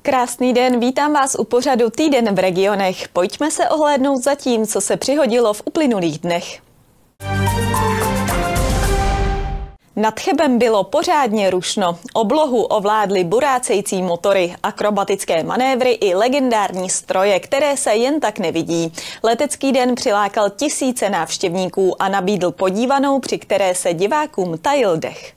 Krásný den, vítám vás u pořadu Týden v regionech. Pojďme se ohlédnout za tím, co se přihodilo v uplynulých dnech. Nad Chebem bylo pořádně rušno. Oblohu ovládly burácející motory, akrobatické manévry i legendární stroje, které se jen tak nevidí. Letecký den přilákal tisíce návštěvníků a nabídl podívanou, při které se divákům tajil dech.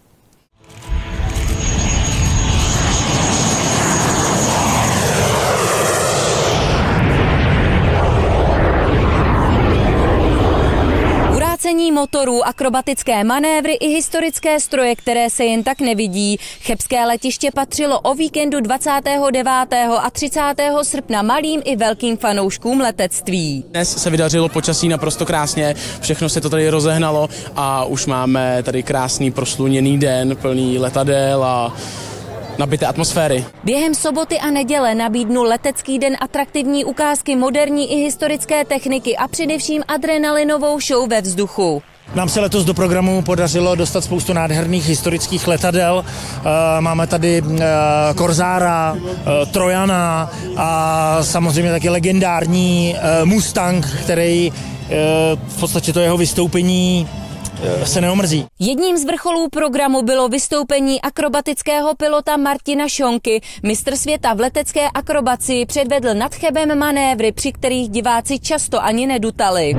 Motorů, akrobatické manévry i historické stroje, které se jen tak nevidí. Chebské letiště patřilo o víkendu 29. a 30. srpna malým i velkým fanouškům letectví. Dnes se vydařilo počasí naprosto krásně, všechno se to tady rozehnalo a už máme tady krásný prosluněný den, plný letadel a nabité atmosféry. Během soboty a neděle nabídnul letecký den atraktivní ukázky moderní i historické techniky a především adrenalinovou show ve vzduchu. Nám se letos do programu podařilo dostat spoustu nádherných historických letadel. Máme tady Korzára, Trojana a samozřejmě taky legendární Mustang, který v podstatě to jeho vystoupení se neomrzí. Jedním z vrcholů programu bylo vystoupení akrobatického pilota Martina Šonky. Mistr světa v letecké akrobacii předvedl nad Chebem manévry, při kterých diváci často ani nedutali.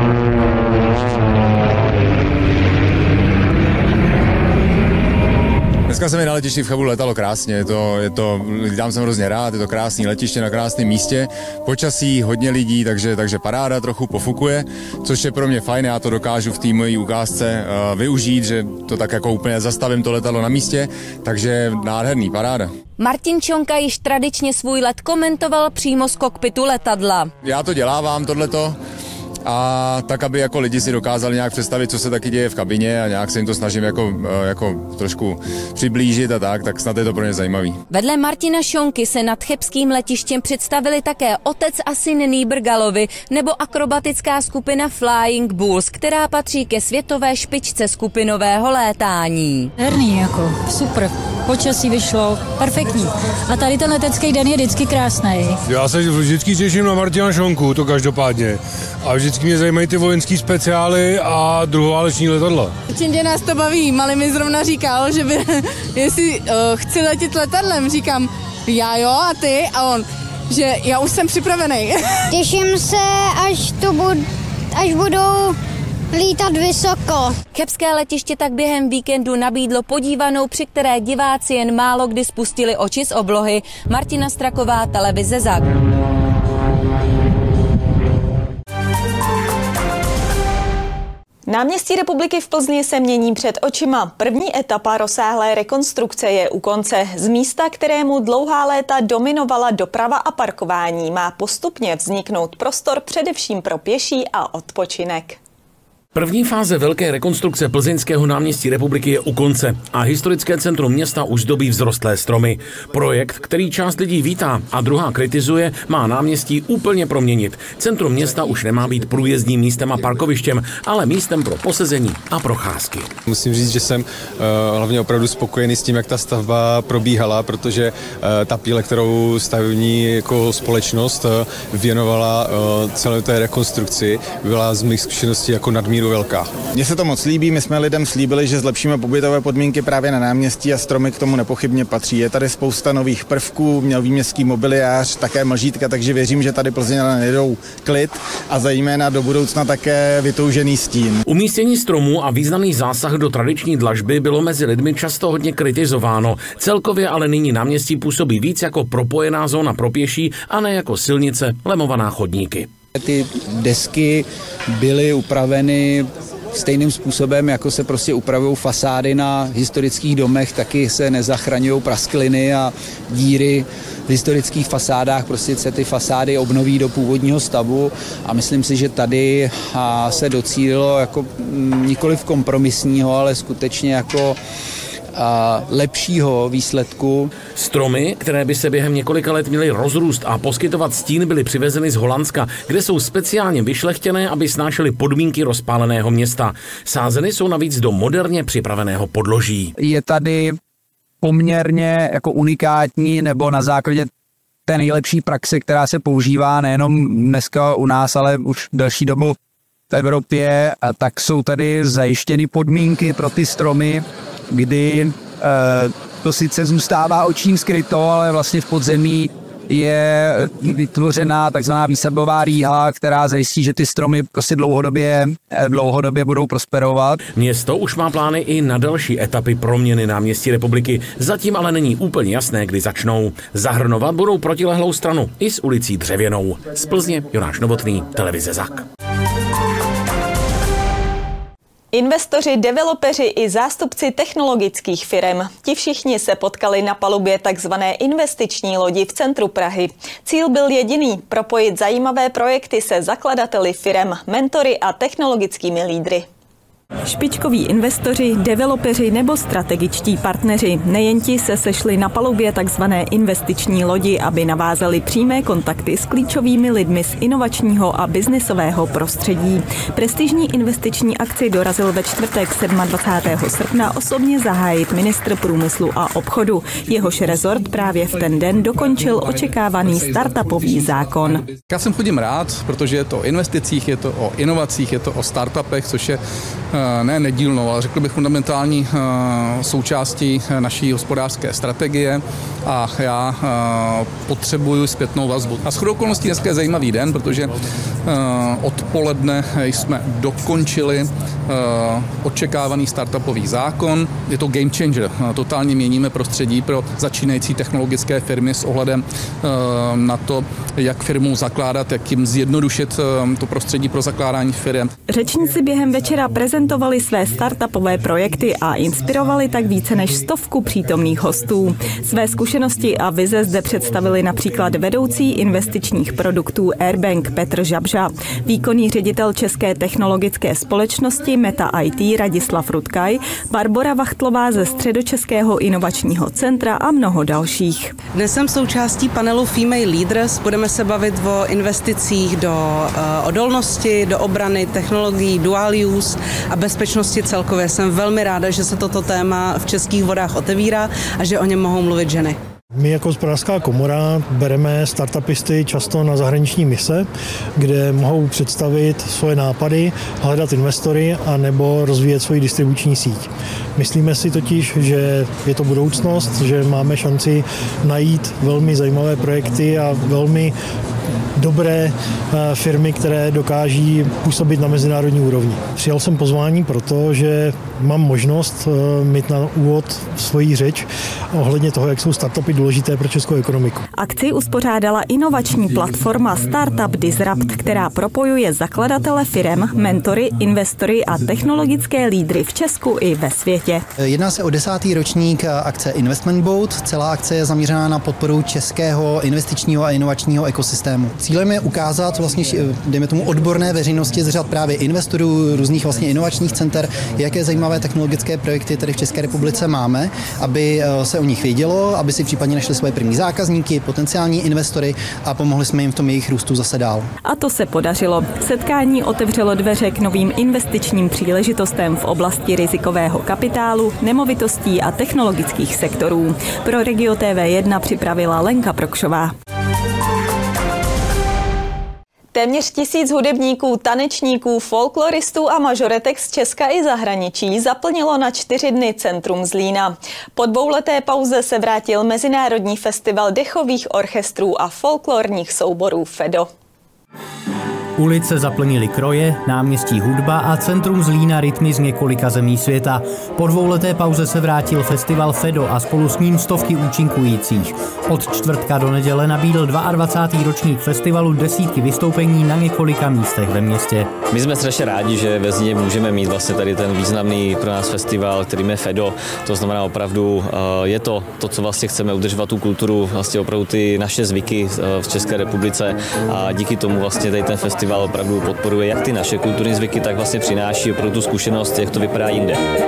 Dneska se mi na letišti v Chebu letalo krásně, tam jsem hrozně rád, je to krásný letiště na krásném místě, počasí, hodně lidí, takže paráda, trochu pofukuje, což je pro mě fajn, já to dokážu v té mojí ukázce využít, že to tak jako úplně zastavím to letadlo na místě, takže nádherný, paráda. Martin Šonka již tradičně svůj let komentoval přímo z kokpitu letadla. Já to dělávám, tohleto. A tak, aby jako lidi si dokázali nějak představit, co se taky děje v kabině a nějak se jim to snažím jako trošku přiblížit a tak snad je to pro ně zajímavý. Vedle Martina Šonky se nad chebským letištěm představili také otec a syn Nýbrgalovi nebo akrobatická skupina Flying Bulls, která patří ke světové špičce skupinového létání. Herný, jako super, počasí vyšlo, perfektní. A tady ten letecký den je vždycky krásný. Já se vždycky těším na Martina Šonku, to každopádně. A vždycky mě zajímají ty vojenský speciály a druhováleční letadla. Určitě nás to baví. Malý mi zrovna říkal, že by, jestli chci letět letadlem, říkám, já jo a ty? A on, že já už jsem připravený. Těším se, až budou lítat vysoko. Chebské letiště tak během víkendu nabídlo podívanou, při které diváci jen málo kdy spustili oči z oblohy. Martina Straková, televize ZAK. Náměstí Republiky v Plzni se mění před očima. První etapa rozsáhlé rekonstrukce je u konce. Z místa, kterému dlouhá léta dominovala doprava a parkování, má postupně vzniknout prostor především pro pěší a odpočinek. První fáze velké rekonstrukce plzeňského náměstí Republiky je u konce a historické centrum města už zdobí vzrostlé stromy. Projekt, který část lidí vítá a druhá kritizuje, má náměstí úplně proměnit. Centrum města už nemá být průjezdním místem a parkovištěm, ale místem pro posezení a procházky. Musím říct, že jsem hlavně opravdu spokojený s tím, jak ta stavba probíhala, protože ta píle, kterou stavební jako společnost věnovala celé té rekonstrukci, byla z mých zkušeností jako nadmíru velká. Mně se to moc líbí, my jsme lidem slíbili, že zlepšíme pobytové podmínky právě na náměstí a stromy k tomu nepochybně patří. Je tady spousta nových prvků, nový městský mobiliář, také mlžítka, takže věřím, že tady Plzeňané jedou klid a zejména do budoucna také vytoužený stín. Umístění stromů a významný zásah do tradiční dlažby bylo mezi lidmi často hodně kritizováno. Celkově ale nyní náměstí působí víc jako propojená zóna pro pěší a ne jako silnice, lemovaná chodníky. Ty desky byly upraveny stejným způsobem, jako se prostě upravují fasády na historických domech, taky se nezachraňují praskliny a díry v historických fasádách, prostě se ty fasády obnoví do původního stavu a myslím si, že tady se docílilo jako nikoliv kompromisního, ale skutečně jako lepšího výsledku. Stromy, které by se během několika let měly rozrůst a poskytovat stín, byly přivezeny z Holandska, kde jsou speciálně vyšlechtěné, aby snášely podmínky rozpáleného města. Sázeny jsou navíc do moderně připraveného podloží. Je tady poměrně jako unikátní nebo na základě té nejlepší praxe, která se používá nejenom dneska u nás, ale už delší dobu v Evropě, tak jsou tady zajištěny podmínky pro ty stromy, kdy to sice zůstává očím skryto, ale vlastně v podzemí je vytvořená takzvaná výsadbová rýha, která zajistí, že ty stromy prostě dlouhodobě budou prosperovat. Město už má plány i na další etapy proměny náměstí Republiky. Zatím ale není úplně jasné, kdy začnou. Zahrnovat budou protilehlou stranu i s ulicí Dřevěnou. Z Plzně Jonáš Novotný, televize ZAK. Investoři, developeři i zástupci technologických firem. Ti všichni se potkali na palubě takzvané investiční lodi v centru Prahy. Cíl byl jediný – propojit zajímavé projekty se zakladateli firem, mentory a technologickými lídry. Špičkoví investoři, developeři nebo strategičtí partneři. Nejen ti se sešli na palubě takzvané investiční lodi, aby navázali přímé kontakty s klíčovými lidmi z inovačního a biznisového prostředí. Prestižní investiční akci dorazil ve čtvrtek 27. srpna osobně zahájit ministr průmyslu a obchodu. Jehož rezort právě v ten den dokončil očekávaný startupový zákon. Já sem chodím rád, protože je to o investicích, je to o inovacích, je to o startupech, což je ne nedílnou, ale řekl bych fundamentální součástí naší hospodářské strategie a já potřebuju zpětnou vazbu. A shodou okolností dneska je zajímavý den, protože odpoledne jsme dokončili očekávaný startupový zákon. Je to game changer. Totálně měníme prostředí pro začínající technologické firmy s ohledem na to, jak firmu zakládat, jak jim zjednodušit to prostředí pro zakládání firm. Řečníci během večera prezentovali své startupové projekty a inspirovali tak více než 100 přítomných hostů. Své zkušenosti a vize zde představili například vedoucí investičních produktů Airbank Petr Žabža, výkonný ředitel České technologické společnosti Meta IT Radislav Rutkaj, Barbora Vachtlová ze Středočeského inovačního centra a mnoho dalších. Dnes jsem součástí panelu Female Leaders. Budeme se bavit o investicích do odolnosti, do obrany, technologií, dual use a bezpečnosti celkově. Jsem velmi ráda, že se toto téma v českých vodách otevírá a že o něm mohou mluvit ženy. My jako hospodářská komora bereme startupisty často na zahraniční mise, kde mohou představit svoje nápady, hledat investory a nebo rozvíjet svoji distribuční síť. Myslíme si totiž, že je to budoucnost, že máme šanci najít velmi zajímavé projekty a velmi dobré firmy, které dokáží působit na mezinárodní úrovni. Přijal jsem pozvání proto, že mám možnost mít na úvod svoji řeč ohledně toho, jak jsou startupy důležité pro českou ekonomiku. Akci uspořádala inovační platforma Startup Disrupt, která propojuje zakladatele firem, mentory, investory a technologické lídry v Česku i ve světě. Jedná se o 10. ročník akce Investment Boat. Celá akce je zaměřená na podporu českého investičního a inovačního ekosystému. Cílem je ukázat vlastně, dejme tomu, odborné veřejnosti z řad právě investorů, různých vlastně inovačních center, jaké zajímavé technologické projekty tady v České republice máme, aby se o nich vědělo, aby si případně našli svoje první zákazníky, potenciální investory a pomohli jsme jim v tom jejich růstu zase dál. A to se podařilo. Setkání otevřelo dveře k novým investičním příležitostem v oblasti rizikového kapitálu, nemovitostí a technologických sektorů. Pro Regio TV1 připravila Lenka Prokšová. Téměř 1000 hudebníků, tanečníků, folkloristů a mažoretek z Česka i zahraničí zaplnilo na 4 dny centrum Zlína. Po dvouleté pauze se vrátil Mezinárodní festival dechových orchestrů a folklorních souborů FEDO. Ulice zaplnily kroje, náměstí hudba a centrum Zlína rytmy z několika zemí světa. Po dvouleté pauze se vrátil festival FEDO a spolu s ním stovky účinkujících. Od čtvrtka do neděle nabídl 22. ročník festivalu desítky vystoupení na několika místech ve městě. My jsme strašně rádi, že ve Zlíně můžeme mít vlastně tady ten významný pro nás festival, kterým je FEDO. To znamená opravdu, je to, co vlastně chceme udržovat tu kulturu, vlastně opravdu ty naše zvyky v České republice a díky tomu vlastně tady ten festival opravdu podporuje jak ty naše kulturní zvyky, tak vlastně přináší opravdu tu zkušenost, jak to vypadá jinde.